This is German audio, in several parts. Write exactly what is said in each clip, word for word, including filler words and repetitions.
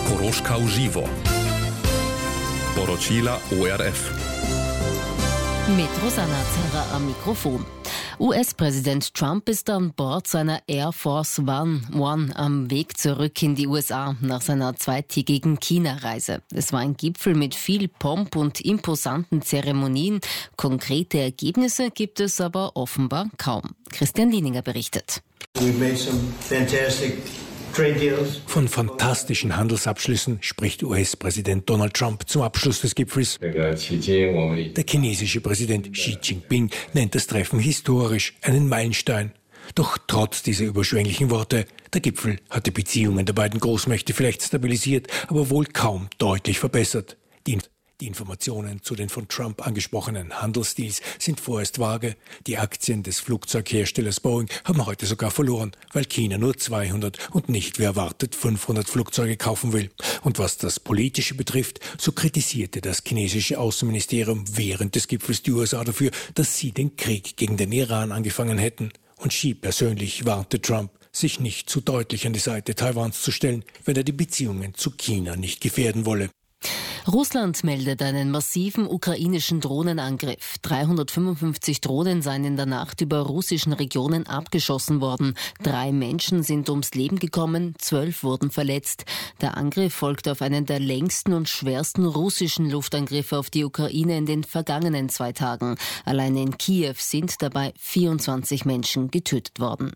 Koroška uživo. Poročila O R F. Mit Rosanna Zara am Mikrofon. U S-Präsident Trump ist an Bord seiner Air Force One, One am Weg zurück in die U S A nach seiner zweitägigen China-Reise. Es war ein Gipfel mit viel Pomp und imposanten Zeremonien. Konkrete Ergebnisse gibt es aber offenbar kaum. Christian Lieninger berichtet. We've made some fantastic trade deals. Von fantastischen Handelsabschlüssen spricht U S-Präsident Donald Trump zum Abschluss des Gipfels. Der chinesische Präsident Xi Jinping nennt das Treffen historisch, einen Meilenstein. Doch trotz dieser überschwänglichen Worte, der Gipfel hat die Beziehungen der beiden Großmächte vielleicht stabilisiert, aber wohl kaum deutlich verbessert. Die Die Informationen zu den von Trump angesprochenen Handelsdeals sind vorerst vage. Die Aktien des Flugzeugherstellers Boeing haben heute sogar verloren, weil China nur zweihundert und nicht wie erwartet fünfhundert Flugzeuge kaufen will. Und was das Politische betrifft, so kritisierte das chinesische Außenministerium während des Gipfels die U S A dafür, dass sie den Krieg gegen den Iran angefangen hätten. Und Xi persönlich warnte Trump, sich nicht zu deutlich an die Seite Taiwans zu stellen, wenn er die Beziehungen zu China nicht gefährden wolle. Russland meldet einen massiven ukrainischen Drohnenangriff. dreihundertfünfundfünfzig Drohnen seien in der Nacht über russischen Regionen abgeschossen worden. Drei Menschen sind ums Leben gekommen, zwölf wurden verletzt. Der Angriff folgt auf einen der längsten und schwersten russischen Luftangriffe auf die Ukraine in den vergangenen zwei Tagen. Allein in Kiew sind dabei vierundzwanzig Menschen getötet worden.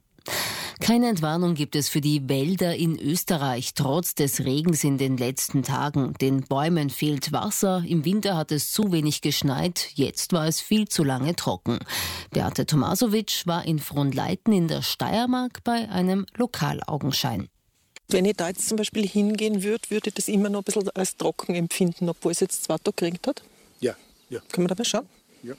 Keine Entwarnung gibt es für die Wälder in Österreich, trotz des Regens in den letzten Tagen. Den Bäumen fehlt Wasser, im Winter hat es zu wenig geschneit, jetzt war es viel zu lange trocken. Beate Tomasowitsch war in Fronleiten in der Steiermark bei einem Lokalaugenschein. Wenn ich da jetzt zum Beispiel hingehen würde, würde ich das immer noch ein bisschen als trocken empfinden, obwohl es jetzt zwei Tage geregnet hat. Ja, ja. Können wir da mal schauen? Ja.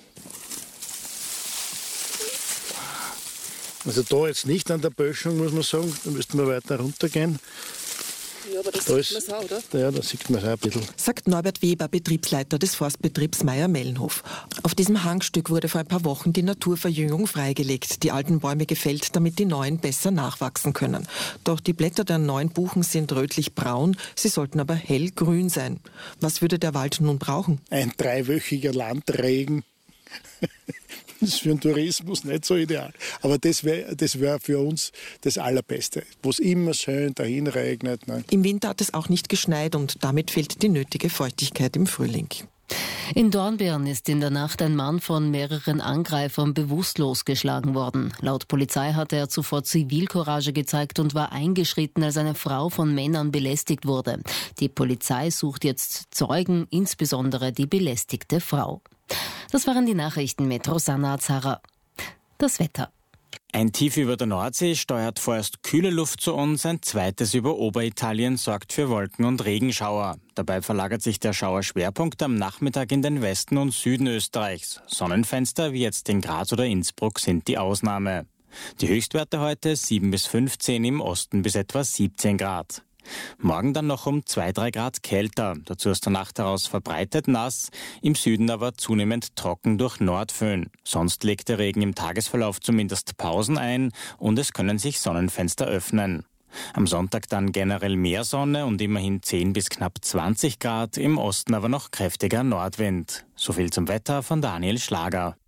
Also da jetzt nicht an der Böschung, muss man sagen, da müssten wir weiter runtergehen. Ja, aber das da sieht man auch, oder? Ja, da sieht man es auch ein bisschen. Sagt Norbert Weber, Betriebsleiter des Forstbetriebs Meier-Mellenhof. Auf diesem Hangstück wurde vor ein paar Wochen die Naturverjüngung freigelegt, die alten Bäume gefällt, damit die neuen besser nachwachsen können. Doch die Blätter der neuen Buchen sind rötlich-braun, sie sollten aber hellgrün sein. Was würde der Wald nun brauchen? Ein dreiwöchiger Landregen. Das ist für den Tourismus nicht so ideal. Aber das wäre das wär für uns das Allerbeste, wo es immer schön dahin regnet. Ne? Im Winter hat es auch nicht geschneit und damit fehlt die nötige Feuchtigkeit im Frühling. In Dornbirn ist in der Nacht ein Mann von mehreren Angreifern bewusstlos geschlagen worden. Laut Polizei hatte er zuvor Zivilcourage gezeigt und war eingeschritten, als eine Frau von Männern belästigt wurde. Die Polizei sucht jetzt Zeugen, insbesondere die belästigte Frau. Das waren die Nachrichten mit Rosanna Zara. Das Wetter. Ein Tief über der Nordsee steuert vorerst kühle Luft zu uns, ein zweites über Oberitalien sorgt für Wolken- und Regenschauer. Dabei verlagert sich der Schauerschwerpunkt am Nachmittag in den Westen und Süden Österreichs. Sonnenfenster wie jetzt in Graz oder Innsbruck sind die Ausnahme. Die Höchstwerte heute sieben bis fünfzehn, im Osten bis etwa siebzehn Grad. Morgen dann noch um zwei bis drei Grad kälter, dazu aus der Nacht heraus verbreitet nass, im Süden aber zunehmend trocken durch Nordföhn. Sonst legt der Regen im Tagesverlauf zumindest Pausen ein und es können sich Sonnenfenster öffnen. Am Sonntag dann generell mehr Sonne und immerhin zehn bis knapp zwanzig Grad, im Osten aber noch kräftiger Nordwind. So viel zum Wetter von Daniel Schlager.